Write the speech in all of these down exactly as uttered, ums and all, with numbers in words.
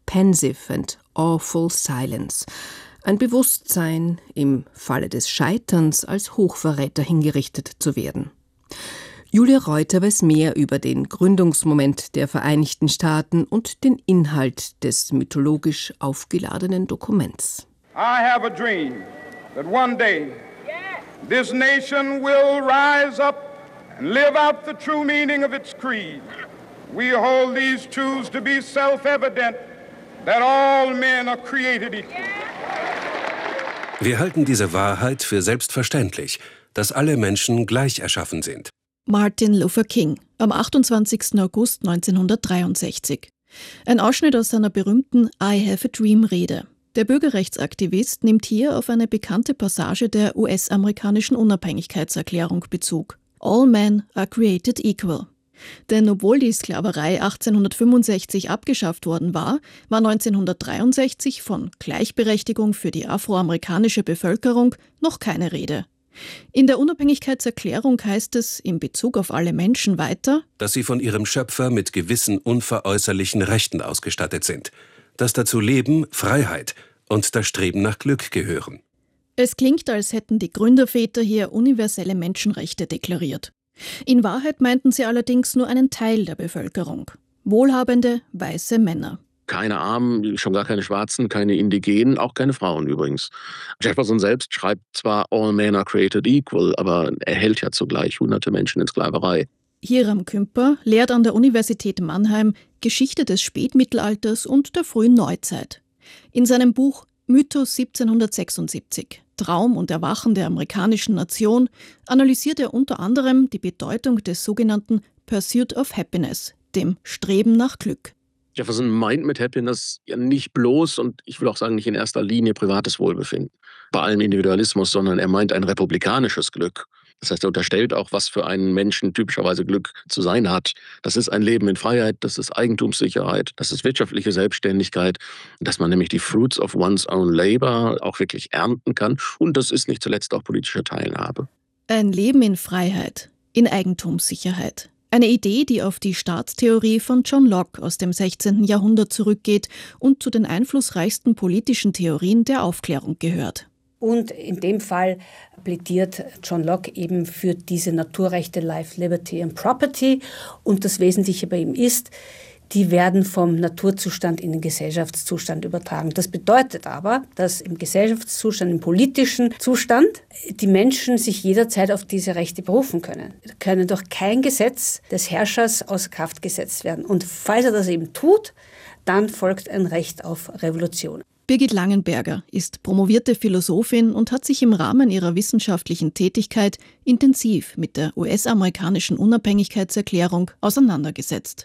pensive and awful silence. Ein Bewusstsein, im Falle des Scheiterns als Hochverräter hingerichtet zu werden. Julia Reuter weiß mehr über den Gründungsmoment der Vereinigten Staaten und den Inhalt des mythologisch aufgeladenen Dokuments. I have a dream that one day this nation will rise up and live out the true meaning of its creed. We hold these truths to be self-evident, that all men are created equal. Wir halten diese Wahrheit für selbstverständlich, dass alle Menschen gleich erschaffen sind. Martin Luther King, am achtundzwanzigsten August neunzehnhundertdreiundsechzig. Ein Ausschnitt aus seiner berühmten I Have a Dream-Rede. Der Bürgerrechtsaktivist nimmt hier auf eine bekannte Passage der U S-amerikanischen Unabhängigkeitserklärung Bezug. All men are created equal. Denn obwohl die Sklaverei achtzehnhundertfünfundsechzig abgeschafft worden war, war neunzehnhundertdreiundsechzig von Gleichberechtigung für die afroamerikanische Bevölkerung noch keine Rede. In der Unabhängigkeitserklärung heißt es in Bezug auf alle Menschen weiter, dass sie von ihrem Schöpfer mit gewissen unveräußerlichen Rechten ausgestattet sind, dass dazu Leben, Freiheit und das Streben nach Glück gehören. Es klingt, als hätten die Gründerväter hier universelle Menschenrechte deklariert. In Wahrheit meinten sie allerdings nur einen Teil der Bevölkerung. Wohlhabende, weiße Männer. Keine Armen, schon gar keine Schwarzen, keine Indigenen, auch keine Frauen übrigens. Jefferson selbst schreibt zwar All men are created equal, aber er hält ja zugleich hunderte Menschen in Sklaverei. Hiram Kümper lehrt an der Universität Mannheim Geschichte des Spätmittelalters und der frühen Neuzeit. In seinem Buch Mythos siebzehnhundertsechsundsiebzig, Traum und Erwachen der amerikanischen Nation, analysiert er unter anderem die Bedeutung des sogenannten Pursuit of Happiness, dem Streben nach Glück. Jefferson meint mit Happiness ja nicht bloß, und ich will auch sagen, nicht in erster Linie privates Wohlbefinden, bei allem Individualismus, sondern er meint ein republikanisches Glück. Das heißt, er unterstellt auch, was für einen Menschen typischerweise Glück zu sein hat. Das ist ein Leben in Freiheit, das ist Eigentumssicherheit, das ist wirtschaftliche Selbstständigkeit, dass man nämlich die Fruits of one's own labor auch wirklich ernten kann. Und das ist nicht zuletzt auch politische Teilhabe. Ein Leben in Freiheit, in Eigentumssicherheit. Eine Idee, die auf die Staatstheorie von John Locke aus dem sechzehnten Jahrhundert zurückgeht und zu den einflussreichsten politischen Theorien der Aufklärung gehört. Und in dem Fall plädiert John Locke eben für diese Naturrechte Life, Liberty and Property. Und das Wesentliche bei ihm ist, die werden vom Naturzustand in den Gesellschaftszustand übertragen. Das bedeutet aber, dass im Gesellschaftszustand, im politischen Zustand, die Menschen sich jederzeit auf diese Rechte berufen können. Können durch kein Gesetz des Herrschers außer Kraft gesetzt werden. Und falls er das eben tut, dann folgt ein Recht auf Revolution. Birgit Langenberger ist promovierte Philosophin und hat sich im Rahmen ihrer wissenschaftlichen Tätigkeit intensiv mit der U S-amerikanischen Unabhängigkeitserklärung auseinandergesetzt.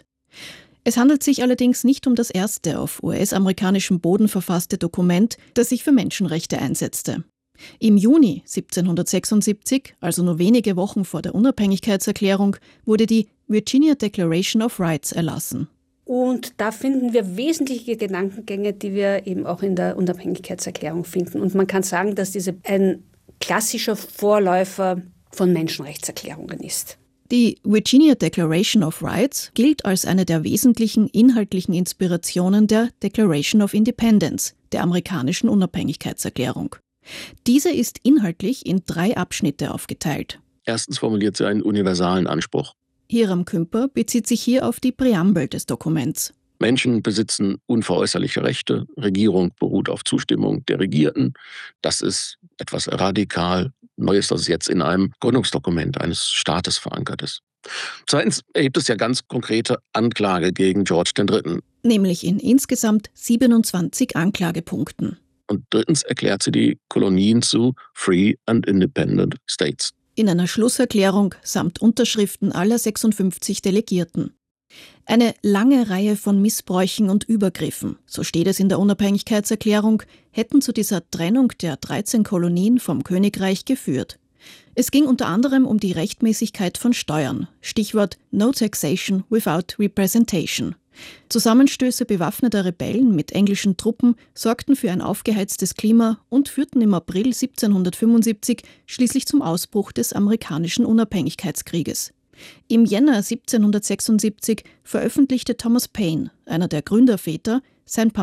Es handelt sich allerdings nicht um das erste auf U S-amerikanischem Boden verfasste Dokument, das sich für Menschenrechte einsetzte. Im Juni siebzehnhundertsechsundsiebzig, also nur wenige Wochen vor der Unabhängigkeitserklärung, wurde die Virginia Declaration of Rights erlassen. Und da finden wir wesentliche Gedankengänge, die wir eben auch in der Unabhängigkeitserklärung finden. Und man kann sagen, dass diese ein klassischer Vorläufer von Menschenrechtserklärungen ist. Die Virginia Declaration of Rights gilt als eine der wesentlichen inhaltlichen Inspirationen der Declaration of Independence, der amerikanischen Unabhängigkeitserklärung. Diese ist inhaltlich in drei Abschnitte aufgeteilt. Erstens formuliert sie einen universalen Anspruch. Hiram Kümper bezieht sich hier auf die Präambel des Dokuments. Menschen besitzen unveräußerliche Rechte. Regierung beruht auf Zustimmung der Regierten. Das ist etwas radikal Neues, das jetzt in einem Gründungsdokument eines Staates verankert ist. Zweitens erhebt es ja ganz konkrete Anklage gegen George der Dritte. Nämlich in insgesamt siebenundzwanzig Anklagepunkten. Und drittens erklärt sie die Kolonien zu Free and Independent States. In einer Schlusserklärung samt Unterschriften aller sechsundfünfzig Delegierten. Eine lange Reihe von Missbräuchen und Übergriffen, so steht es in der Unabhängigkeitserklärung, hätten zu dieser Trennung der dreizehn Kolonien vom Königreich geführt. Es ging unter anderem um die Rechtmäßigkeit von Steuern, Stichwort No Taxation Without Representation. Zusammenstöße bewaffneter Rebellen mit englischen Truppen sorgten für ein aufgeheiztes Klima und führten im April siebzehnhundertfünfundsiebzig schließlich zum Ausbruch des amerikanischen Unabhängigkeitskrieges. Im Jänner siebzehnhundertsechsundsiebzig veröffentlichte Thomas Paine, einer der Gründerväter, sein